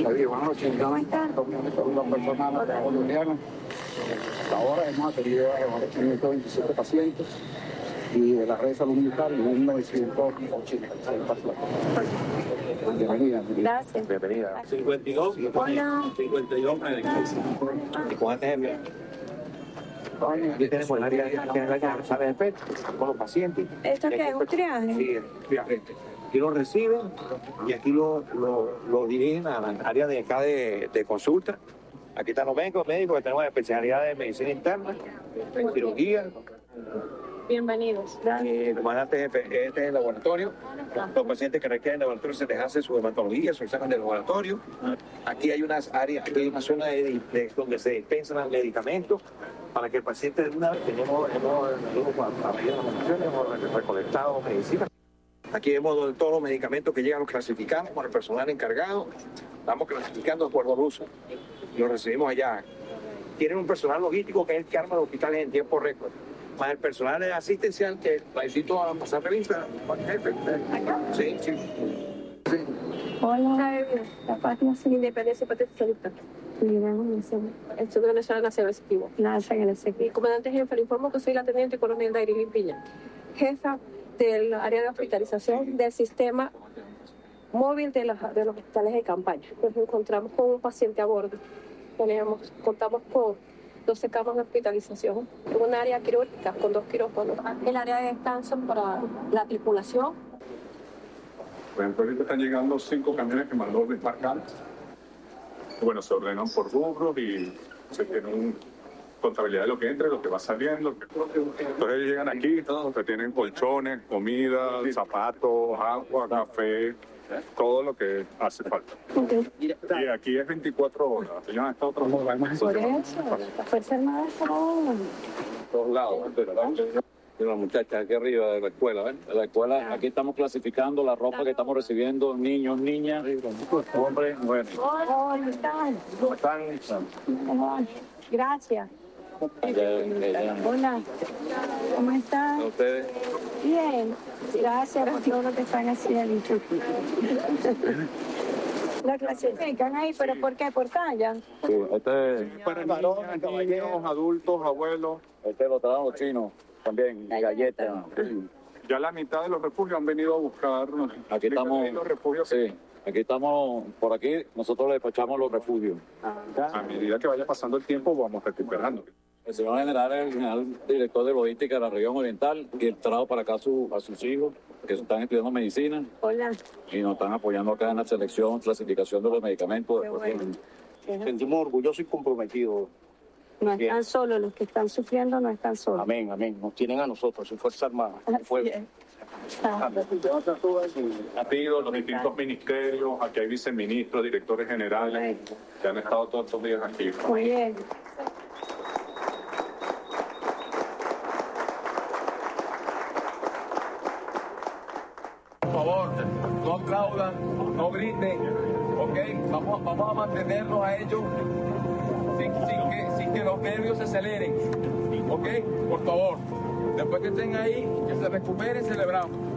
Buenas noches. ¿Cómo están? Son dos personas bolivianas. Hasta ahora hemos atendido a 527 pacientes y de la red de salud militar 1986 pacientes. Bienvenida. Gracias. Bienvenida. 52. Hola. 52 médicos. ¿Y cuántos es? Aquí tenemos el área de sala de PET con los pacientes. ¿Esto qué es? ¿Un triaje? Sí, triaje. Aquí lo reciben y aquí lo dirigen a la área de acá de consulta. Aquí están los médicos que tenemos especialidad de medicina interna, cirugía. Bienvenidos. El comandante jefe, este es el laboratorio. Los pacientes que requieren laboratorio se les hace su hematología, su examen de laboratorio. Aquí hay unas áreas, aquí hay una zona donde se dispensan los medicamentos para que el paciente de una vez hemos recolectado medicinas. Aquí vemos todos los medicamentos que llegan, los clasificamos con el personal encargado. Estamos clasificando de acuerdo al uso y los recibimos allá. Tienen un personal logístico que es el que arma los hospitales en tiempo récord. Más el personal asistencial que necesito a pasar revista. Sí, sí. Hola. La patria sin Independencia Patriota. El Centro Nacional Nacional Executivo. Gracias. Mi comandante jefe, le informo que soy la teniente coronel Dairilin Piña, jefa del área de hospitalización del sistema móvil de los hospitales de campaña. Nos encontramos con un paciente a bordo. Contamos con 12 camas de hospitalización en un área quirúrgica con 2 quirófanos. El área de descanso para la tripulación. Bueno, ahorita están llegando 5 camiones que mandó desmarcar. Bueno, se ordenan por rubros y se tiene una contabilidad de lo que entra y lo que va saliendo. Entonces ellos llegan aquí, se tienen colchones, comida, zapatos, agua, café, todo lo que hace falta. Y aquí es 24 horas. Ellos han estado trabajando. Por eso, la Fuerza Armada está Todos lados, ¿verdad? Y la muchacha aquí arriba de la escuela, ¿ven? De la escuela, aquí estamos clasificando la ropa que estamos recibiendo, niños, niñas, hombres, mujeres. Hola, ¿Cómo están? Gracias. Hola. Hola. ¿Cómo están? ¿Ustedes? Bien. Gracias por todo lo que están haciendo. La clasifican ahí, pero ¿por qué? ¿Por talla? Sí, este Para niños, adultos, abuelos. lo traen los chinos también, galletas. Ya la mitad de los refugios han venido a buscar. Aquí estamos, los refugios. sí, aquí estamos, por aquí nosotros le despachamos los refugios. A medida que vaya pasando el tiempo, vamos recuperando. El señor general es el general director de logística de la región oriental y él trajo para acá a sus hijos que están estudiando medicina Hola. y nos están apoyando acá en la selección, clasificación de los medicamentos. Qué bueno. Sentimos orgullosos y comprometidos. No están solos, los que están sufriendo no están solos. Amén, amén. Nos tienen a nosotros, su Fuerza Armada. Así es. Ah, Ha sido los distintos ministerios, aquí hay viceministros, directores generales, que han estado todos estos días aquí. muy bien. Por favor, no aplaudan, no griten, ¿ok? Vamos a mantenerlos a ellos sin que los nervios se aceleren, ¿ok? Por favor, después que estén ahí, que se recuperen, celebramos.